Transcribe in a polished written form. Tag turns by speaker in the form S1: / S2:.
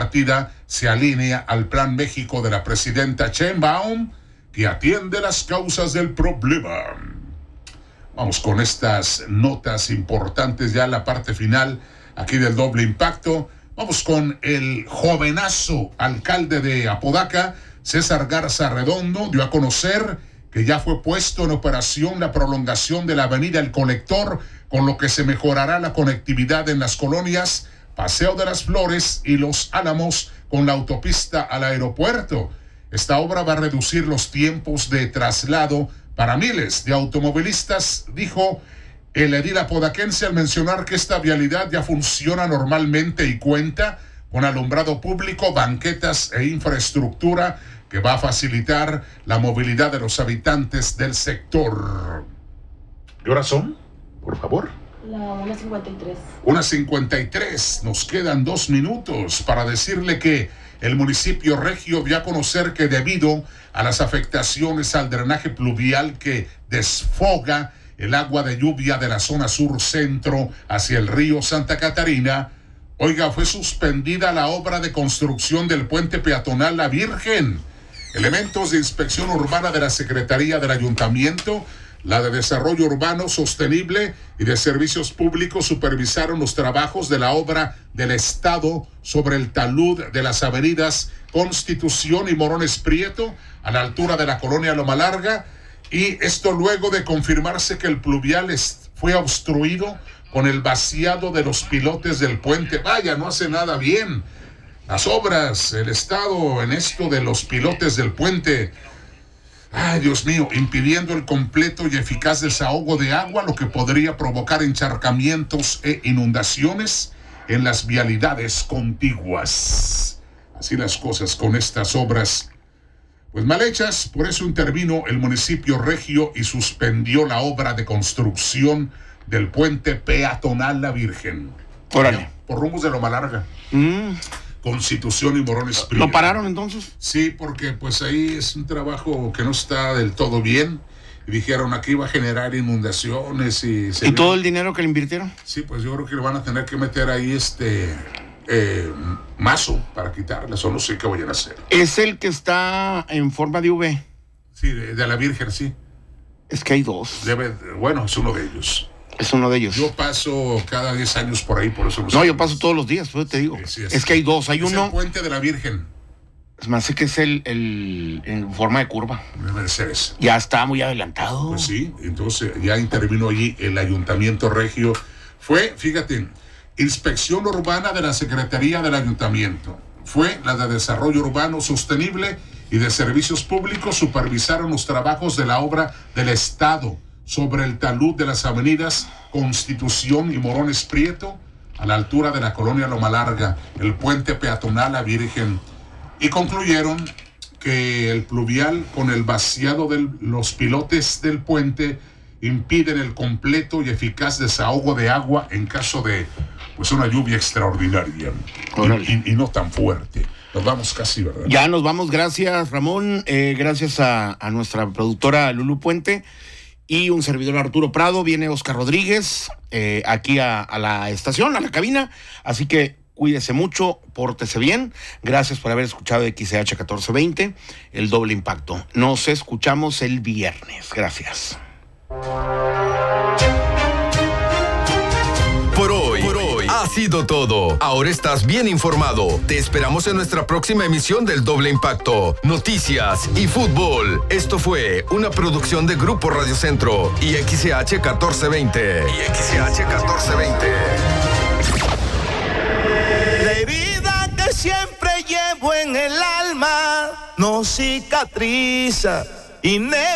S1: partida se alinea al Plan México de la presidenta Sheinbaum, que atiende las causas del problema. Vamos con estas notas importantes ya en la parte final aquí del Doble Impacto. Vamos con el jovenazo alcalde de Apodaca, César Garza Redondo, dio a conocer que ya fue puesto en operación la prolongación de la avenida El Colector, con lo que se mejorará la conectividad en las colonias Paseo de las Flores y Los Álamos con la autopista al aeropuerto. Esta obra va a reducir los tiempos de traslado para miles de automovilistas, dijo el edil apodaquense al mencionar que esta vialidad ya funciona normalmente y cuenta con alumbrado público, banquetas e infraestructura que va a facilitar la movilidad de los habitantes del sector. ¿Qué horas son? Por favor.
S2: La 1:53.
S1: 1:53. Nos quedan 2 minutos para decirle que el municipio regio dio a conocer que debido a las afectaciones al drenaje pluvial que desfoga el agua de lluvia de la zona sur-centro hacia el río Santa Catarina, fue suspendida la obra de construcción del puente peatonal La Virgen. Elementos de inspección urbana de la Secretaría del Ayuntamiento, la de Desarrollo Urbano Sostenible y de Servicios Públicos supervisaron los trabajos de la obra del Estado sobre el talud de las avenidas Constitución y Morones Prieto, a la altura de la colonia Loma Larga, y esto luego de confirmarse que el pluvial fue obstruido con el vaciado de los pilotes del puente. Vaya, no hace nada bien las obras, el Estado en esto de los pilotes del puente. Ay, Dios mío, impidiendo el completo y eficaz desahogo de agua, lo que podría provocar encharcamientos e inundaciones en las vialidades contiguas. Así las cosas con estas obras, pues mal hechas. Por eso intervino el municipio regio y suspendió la obra de construcción del puente peatonal La Virgen.
S3: Órale.
S1: Por rumbos de Loma Larga. Constitución y Morones Prieto.
S3: ¿Lo pararon entonces?
S1: Sí, porque pues ahí es un trabajo que no está del todo bien. Y dijeron, aquí va a generar inundaciones y...
S3: ¿Y todo el dinero que le invirtieron?
S1: Sí, pues yo creo que le van a tener que meter ahí mazo para quitarlas, o no sé qué vayan a hacer.
S3: ¿Es el que está en forma de V?
S1: Sí, de la Virgen, sí.
S3: Es que hay dos.
S1: Bueno, es uno de ellos.
S3: Es uno de ellos.
S1: Yo paso cada 10 años por ahí, por eso no sé.
S3: No, yo paso todos los días, pues te digo.
S1: Sí,
S3: es que hay dos. Hay uno.
S1: El puente de la Virgen.
S3: Es más, sé que es el en forma de curva.
S1: Debe ser ese.
S3: Ya está muy adelantado.
S1: Pues sí, entonces ya intervino allí el Ayuntamiento Regio. Fue, fíjate, inspección urbana de la Secretaría del Ayuntamiento. Fue la de Desarrollo Urbano Sostenible y de Servicios Públicos, supervisaron los trabajos de la obra del Estado sobre el talud de las avenidas Constitución y Morones Prieto, a la altura de la colonia Loma Larga, el puente peatonal La Virgen, y concluyeron que el pluvial con el vaciado de los pilotes del puente impiden el completo y eficaz desahogo de agua en caso de pues una lluvia extraordinaria y no tan fuerte. Nos vamos casi, ¿verdad?
S3: Ya nos vamos, gracias Ramón, gracias a nuestra productora Lulu Puente y un servidor Arturo Prado. Viene Oscar Rodríguez aquí a la estación, a la cabina, así que cuídese mucho, pórtese bien. Gracias por haber escuchado XCH 1420, el Doble Impacto. Nos escuchamos el viernes. Gracias.
S4: Por hoy ha sido todo. Ahora estás bien informado. Te esperamos en nuestra próxima emisión del Doble Impacto. Noticias y fútbol. Esto fue una producción de Grupo Radio Centro y XCH 1420.
S5: La herida que siempre llevo en el alma no cicatriza y